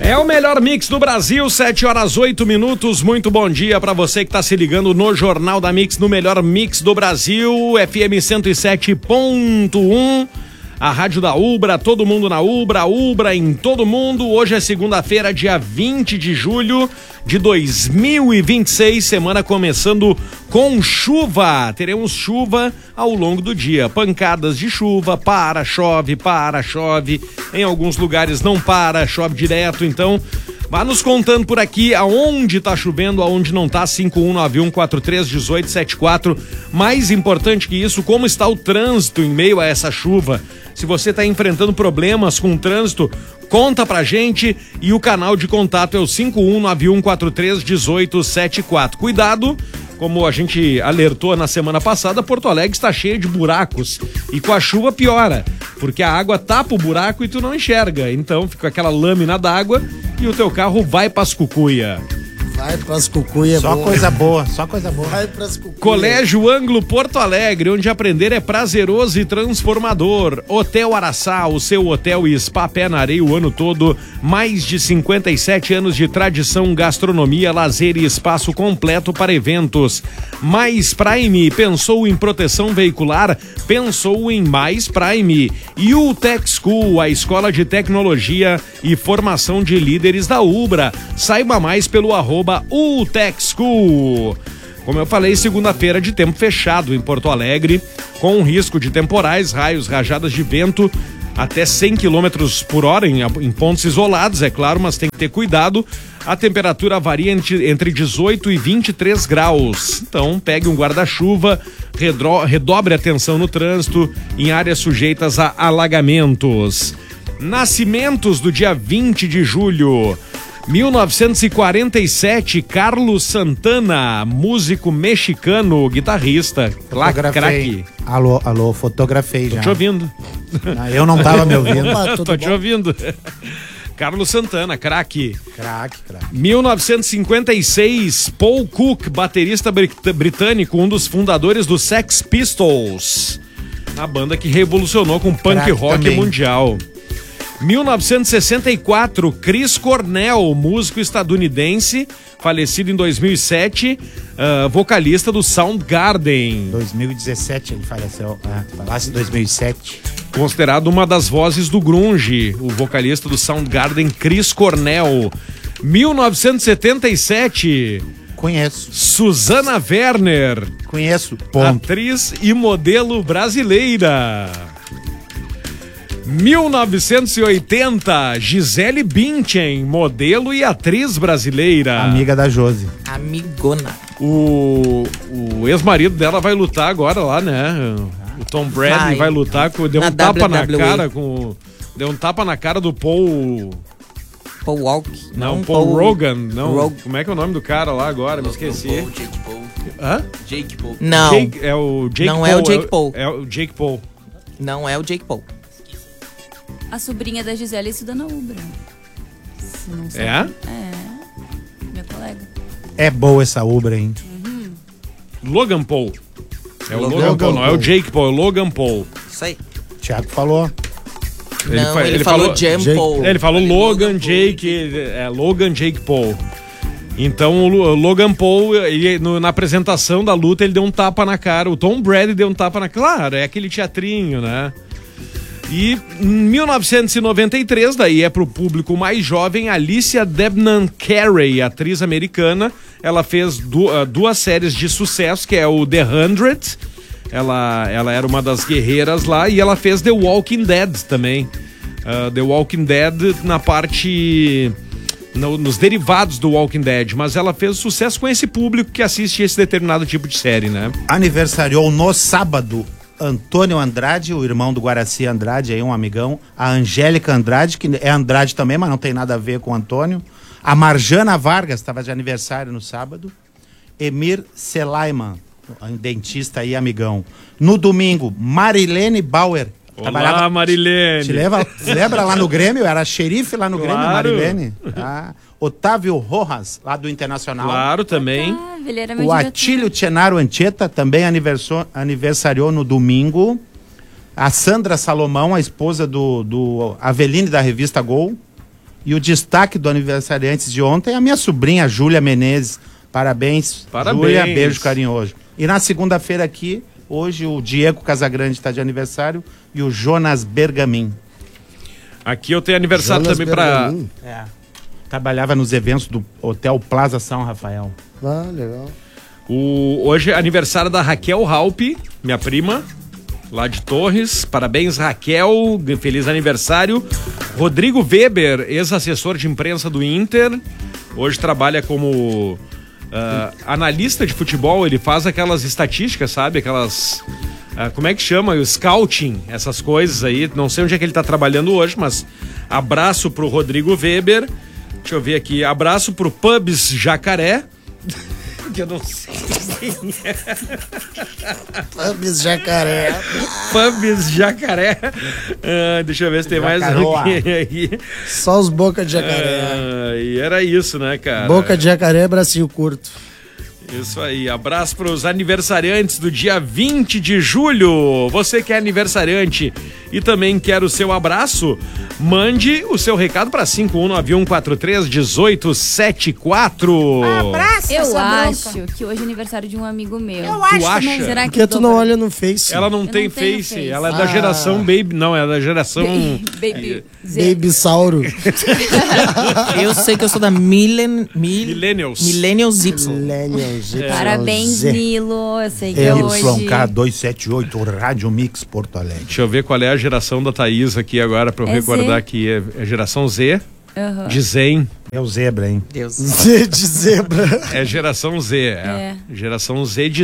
É o melhor mix do Brasil, 7h08. Muito bom dia para você que tá se ligando no Jornal da Mix, no melhor mix do Brasil, FM 107.1. A rádio da Ubra, todo mundo na Ubra, Ubra em todo mundo. Hoje é segunda-feira, dia 20 de julho de 2026, semana começando com chuva. Teremos chuva ao longo do dia, pancadas de chuva, para, chove, em alguns lugares não para, chove direto, então vá nos contando por aqui aonde tá chovendo, aonde não tá, 5191431874. Mais importante que isso, como está o trânsito em meio a essa chuva. Se você está enfrentando problemas com o trânsito, conta pra gente, e o canal de contato é o 5191431874. Cuidado, como a gente alertou na semana passada, Porto Alegre está cheio de buracos e com a chuva piora, porque a água tapa o buraco e tu não enxerga, então fica aquela lâmina d'água e o teu carro vai pras cucuia. Vai pras cucuia, só boa. Coisa boa, só coisa boa. Vai pras cucuia. Colégio Ângulo Porto Alegre, onde aprender é prazeroso e transformador. Hotel Araçá, o seu hotel e spa pé na areia o ano todo. Mais de 57 anos de tradição, gastronomia, lazer e espaço completo para eventos. Mais Prime, pensou em proteção veicular? Pensou em Mais Prime. E o Tech School, a escola de tecnologia e formação de líderes da Ubra. Saiba mais pelo @UTechSchool. Como eu falei, segunda-feira de tempo fechado em Porto Alegre, com risco de temporais, raios, rajadas de vento até 100 km por hora em pontos isolados, é claro, mas tem que ter cuidado. A temperatura varia entre 18 e 23 graus. Então, pegue um guarda-chuva, redobre a atenção no trânsito em áreas sujeitas a alagamentos. Nascimentos do dia 20 de julho. 1947, Carlos Santana, músico mexicano, guitarrista, craque. Alô, fotografei já. Tô te ouvindo. Não, eu não tava me ouvindo. Tô te ouvindo. Carlos Santana, craque. Craque. 1956, Paul Cook, baterista britânico, um dos fundadores do Sex Pistols, a banda que revolucionou com punk rock também. Mundial. 1964, Chris Cornell, músico estadunidense, falecido em 2007, vocalista do Soundgarden. 2017 ele faleceu, falasse 2007. Considerado uma das vozes do grunge, o vocalista do Soundgarden, Chris Cornell. 1977... Conheço. Susana Werner. Conheço, ponto. Atriz e modelo brasileira. 1980, Gisele Bündchen, modelo e atriz brasileira. Amiga da Josi. Amigona. O ex-marido dela vai lutar agora lá, né? O Tom Brady vai lutar, deu um tapa na cara deu um tapa na cara do Paul Walk. Não, Paul Rogan. Não. Como é que é o nome do cara lá agora? Me esqueci. Jake Paul. Hã? Jake Paul. Não. É o Jake não Paul. É o Jake Paul. É o Jake Paul. Não é o Jake Paul. A sobrinha da Gisele estuda na Ubra. Se não sabe. É? É. Minha colega. É boa essa Ubra, hein? Uhum. Logan Paul. É o Logan Paul, não é o Jake Paul, é o Logan Paul. Isso aí. Thiago falou. Ele falou Jam Paul. Ele falou Logan Jake, Logan Jake Paul. Então o Logan Paul, na apresentação da luta, ele deu um tapa na cara. O Tom Brady deu um tapa na cara. Claro, é aquele teatrinho, né? E em 1993, daí é pro público mais jovem, Alicia Debnam Carey, atriz americana. Ela fez duas séries de sucesso, que é o The 100. Ela era uma das guerreiras lá, e ela fez The Walking Dead também. The Walking Dead na parte... nos derivados do Walking Dead, mas ela fez sucesso com esse público que assiste esse determinado tipo de série, né? Aniversariou no sábado Antônio Andrade, o irmão do Guaraci Andrade, aí um amigão. A Angélica Andrade, que é Andrade também, mas não tem nada a ver com o Antônio. A Marjana Vargas, estava de aniversário no sábado. Emir Selaiman, dentista aí, amigão. No domingo, Marilene Bauer. Olá, Marilene. Te lembra lá no Grêmio? Era xerife lá no Grêmio, Marilene. Otávio Rojas, lá do Internacional. Claro, também. Ele era meu o Atílio Tchenaro Anchieta também aniversariou no domingo. A Sandra Salomão, a esposa do Aveline da revista Gol. E o destaque do aniversariante de ontem é a minha sobrinha, Júlia Menezes. Parabéns, Júlia, beijo carinhoso. E na segunda-feira aqui, hoje o Diego Casagrande está de aniversário e o Jonas Bergamin. Aqui eu tenho aniversário Jonas também para... Trabalhava nos eventos do Hotel Plaza São Rafael. Ah, legal. Hoje é aniversário da Raquel Halpe, minha prima, lá de Torres. Parabéns, Raquel, feliz aniversário. Rodrigo Weber, ex-assessor de imprensa do Inter, hoje trabalha como analista de futebol. Ele faz aquelas estatísticas, sabe? Aquelas... como é que chama? O scouting, essas coisas aí. Não sei onde é que ele tá trabalhando hoje, mas abraço pro Rodrigo Weber. Deixa eu ver aqui. Abraço pro Pubs Jacaré. Que eu não sei quem é. Pubs Jacaré. Pubs Jacaré. Deixa eu ver se tem Jacaroa. mais alguém aí. Só os boca de jacaré. E era isso, né, cara? Boca de jacaré, bracinho curto. Isso aí, abraço para os aniversariantes do dia 20 de julho. Você que é aniversariante e também quer o seu abraço, mande o seu recado para 5191431874. Abraço, eu acho que hoje é aniversário de um amigo meu. Tu acha? Também. Será que Porque tu não olha no Face. Ela não tem não tenho face. Face. Ela é da geração Baby. Não, é da geração. Baby Z. Baby Sauro. Eu sei que eu sou da Millennials. Millennials Y. Millennials. Parabéns, Nilo. Eu sei que é hoje. YK 278, Rádio Mix Porto Alegre. Deixa eu ver qual é a geração da Thaís aqui agora pra eu recordar Z. que é geração Z. Uhum. De Zen. É o Zebra, hein? Deus. Z de zebra. É geração Z. É. Geração Z de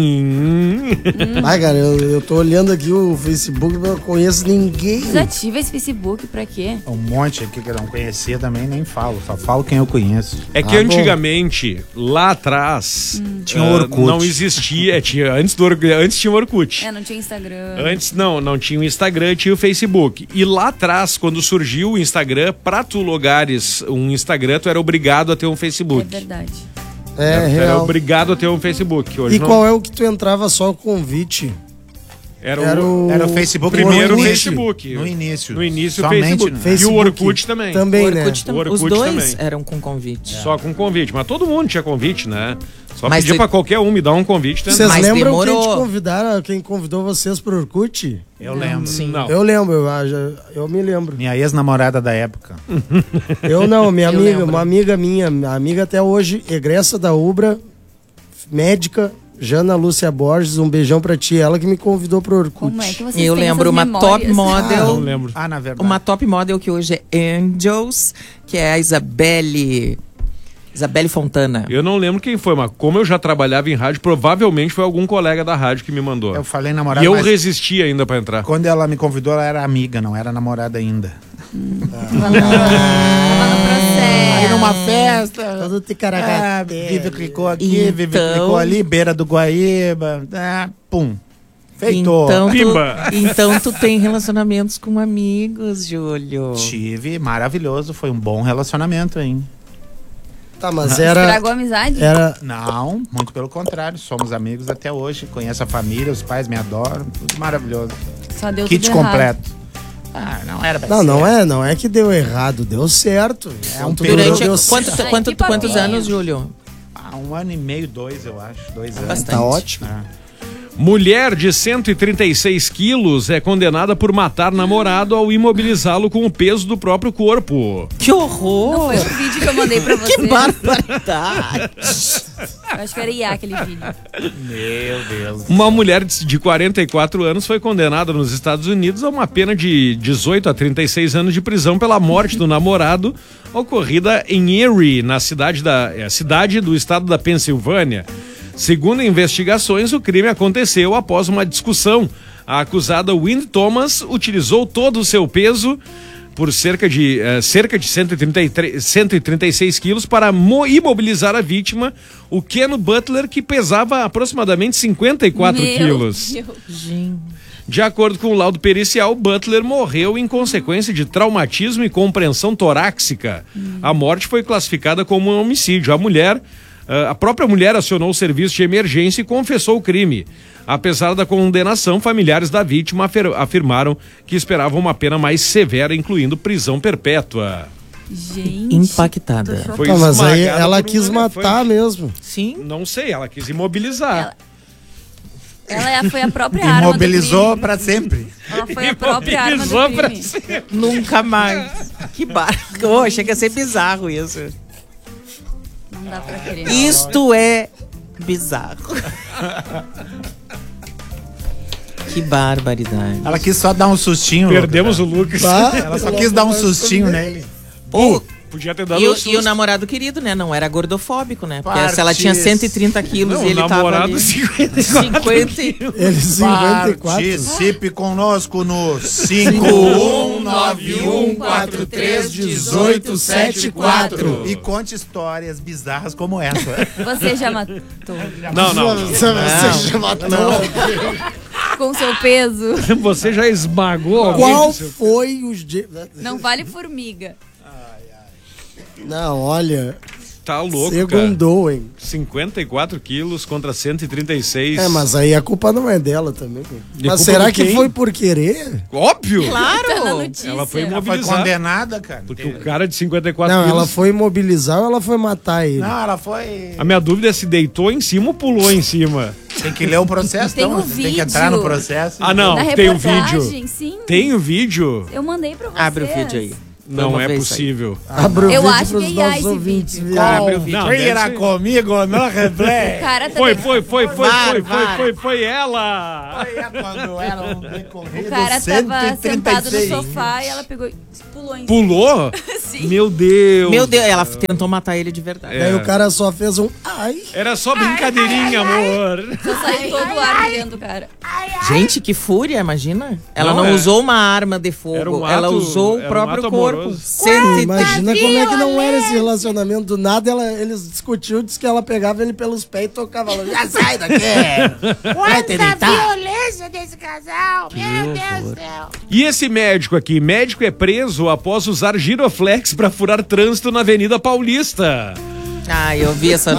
Zen. Ai, cara, eu tô olhando aqui o Facebook, eu não conheço ninguém. Desativa esse Facebook pra quê? Um monte aqui que eu não conhecia também, nem falo. Só falo quem eu conheço. É que antigamente, lá atrás, Tinha o Orkut. não existia. Antes tinha o Orkut. Não tinha Instagram. Antes não tinha o Instagram, tinha o Facebook. E lá atrás, quando surgiu o Instagram, pra tu logares um Instagram, tu era obrigado a ter um Facebook. É verdade. É, Tu era real. obrigado a ter um Facebook. Hoje E não. qual é o que tu entrava só o convite? Era Era o... Era o Facebook primeiro no o início. Facebook. No início. No início o Somente Facebook. no- E o Facebook. Orkut também. Também, né? Orkut O Orkut Os dois também. eram com convite. Só com convite. Mas todo mundo tinha convite, né? Só Mas pedir você- pra qualquer um me dar um convite. Né? Vocês Mas lembram demorou. quem te convidaram, quem convidou vocês pro Orkut? Eu lembro. Sim. Não. Eu lembro, eu me lembro. Minha ex-namorada da época. Eu não, minha Eu amiga, lembro. uma amiga minha, amiga até hoje, egressa da Ubra, médica, Jana Lúcia Borges, um beijão pra ti, ela que me convidou pro Orkut. Como é que vocês Eu têm lembro essas uma top memórias? Não model. lembro. Ah, na verdade. Uma top model que hoje é Angels, que é a Isabelle Fontana. Eu não lembro quem foi, mas como eu já trabalhava em rádio, provavelmente foi algum colega da rádio que me mandou. Eu falei namorada, E eu mas resisti ainda pra entrar. quando ela me convidou, ela era amiga, não era namorada ainda. Tava no processo. Aí numa festa... Todo ticaracá. Vive clicou aqui, Vive Então- clicou ali, beira do Guaíba, pum. Feito. Então tu tem relacionamentos com amigos, Júlio. Tive, maravilhoso, foi um bom relacionamento, hein? Tá, mas era... Estragou a amizade? Não, muito pelo contrário, somos amigos até hoje, conheço a família, os pais me adoram, tudo maravilhoso. Só deu Kit tudo errado. completo. Não era pra Não é que deu errado, deu certo. É um Tudo período- Durante deu certo. que quantos papinho. anos, Júlio? 1 ano e meio, 2, eu acho. 2 anos. Bastante. Tá ótimo. Mulher de 136 quilos é condenada por matar namorado ao imobilizá-lo com o peso do próprio corpo. Que horror! Não foi o vídeo que eu mandei pra você. Que barbaridade! Eu acho que era IA aquele vídeo. Meu Deus. Uma mulher de 44 anos foi condenada nos Estados Unidos a uma pena de 18 a 36 anos de prisão pela morte do namorado ocorrida em Erie, na cidade do estado da Pensilvânia. Segundo investigações, o crime aconteceu após uma discussão. A acusada Wendy Thomas utilizou todo o seu peso por cerca de 136 quilos para imobilizar a vítima, o Ken Butler, que pesava aproximadamente 54 Meu quilos. Deus. Gente. De acordo com o laudo pericial, Butler morreu em consequência de traumatismo e compressão torácica. A morte foi classificada como um homicídio. A própria mulher acionou o serviço de emergência e confessou o crime. Apesar da condenação, familiares da vítima afirmaram que esperavam uma pena mais severa, incluindo prisão perpétua. Gente. Impactada. tô chocada. Foi Tá, mas aí esmagada ela por um quis elefante. matar mesmo. Sim. Não sei, ela quis imobilizar. Foi a própria arma do Imobilizou crime. pra sempre. Ela foi a própria arma do Imobilizou pra crime. sempre. Nunca mais. Que barco. Oh, achei que ia ser bizarro isso. Não dá pra querer. Isto é bizarro. Que barbaridade. Ela quis só dar um sustinho. Perdemos o Lucas. Ela só quis dar um sustinho nele. Pô, Podia ter dado e, um o, susto. e o namorado querido, né? Não era gordofóbico, né? Porque se ela Partes. tinha 130 quilos Não, e ele o tava namorado ali... 54 Ele 54. Participe conosco no 5191431874 e conte histórias bizarras como essa. Você já matou. Não. Você já matou. Com seu peso. Você já esmagou alguém? Qual com seu- foi os... Não vale formiga. Não, olha, Tá louco, segundou, hein? 54 quilos contra 136. É, mas aí a culpa não é dela também. Pô. E Mas culpa será de que quem? foi por querer? Óbvio! Tá na Claro! notícia. Ela foi Ela foi imobilizar. condenada, cara. Porque o cara de 54 Não, quilos... ela foi imobilizar ou ela foi matar ele? Não, ela foi. A minha dúvida é se deitou em cima ou pulou em cima. Tem que ler o processo, Tem então. um Você tem que entrar no vídeo. processo. Ah, não, Na tem o reportagem, vídeo. sim. Tem o vídeo? Eu mandei pra você. Abre o vídeo aí. Não Vamos é ver isso aí. possível. Abre o Eu vídeo acho pros que é nossos esse ouvintes vídeo. verem. Abre o vídeo. Não, deve ser- comigo no replay. O cara tá Foi ela! Quando era um decorrido O cara tava sentado no 136. sofá e ela pegou e pulou em Pulou? Sim. Meu Deus! Meu Deus, ela tentou matar ele de verdade. Daí o cara só fez um ai. Era só brincadeirinha, amor. Só saiu todo o ar de dentro do cara. Gente, que fúria, imagina. Ela Não, não é. usou uma arma de fogo, Era um ela ato- usou o era um próprio ato corpo. amoroso. Imagina como é que não era esse relacionamento. Do nada eles discutiam, disse que ela pegava ele pelos pés e tocava lá. Já sai daqui! Vai te deitar! violência desse casal. Meu Deus do céu. E esse médico aqui? Médico é preso após usar giroflex pra furar trânsito na Avenida Paulista. Ah, eu vi essa